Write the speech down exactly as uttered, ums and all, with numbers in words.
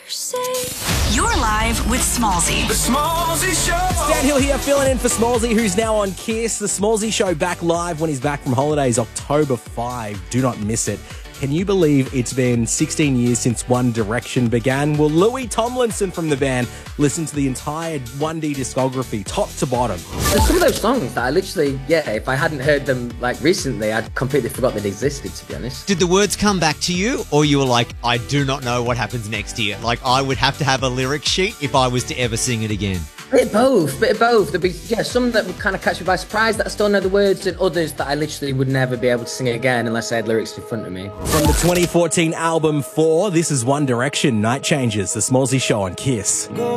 You're live with Smallsy. The Smallsy Show. Dan Hill here, filling in for Smallsy, who's now on Kiss. The Smallsy Show back live when he's back from holidays, October fifth. Do not miss it. Can you believe it's been sixteen years since One Direction began? Well, Louis Tomlinson from the band listened to the entire one D discography, top to bottom. There's some of those songs that I literally, yeah, if I hadn't heard them like recently, I'd completely forgot they existed, to be honest. Did the words come back to you, or you were like, I do not know what happens next year? Like, I would have to have a lyric sheet if I was to ever sing it again. Bit of both, bit of both. There'd be, yeah, some that would kind of catch me by surprise that I still know the words, and others that I literally would never be able to sing again unless I had lyrics in front of me. From the twenty fourteen album Four, this is One Direction, Night Changes, the Smallsy Show on Kiss.